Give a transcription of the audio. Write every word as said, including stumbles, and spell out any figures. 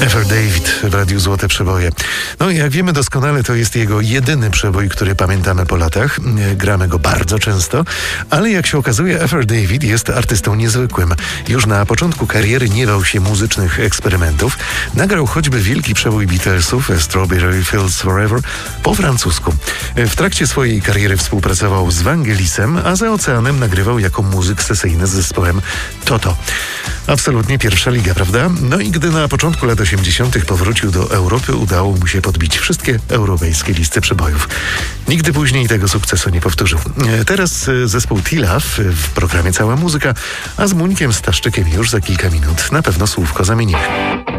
Ever David w Radiu Złote Przeboje. No jak wiemy doskonale, to jest jego jedyny przebój, który pamiętamy po latach. Gramy go bardzo często, ale jak się okazuje, Ever David jest artystą niezwykłym. Już na początku kariery nie bał się muzycznych eksperymentów. Nagrał choćby wielki przebój Beatlesów Strawberry Fields Forever po francusku. W trakcie swojej kariery współpracował z Vangelisem, a za oceanem nagrywał jako muzyk sesyjny z zespołem Toto. Absolutnie pierwsza liga, prawda? No i gdy na początku lat osiemdziesiątych powrócił do Europy, udało mu się podbić wszystkie europejskie listy przebojów. Nigdy później tego sukcesu nie powtórzył. Teraz zespół T-Love w programie Cała Muzyka, a z Muńkiem Staszczykiem już za kilka minut na pewno słówko zamienimy.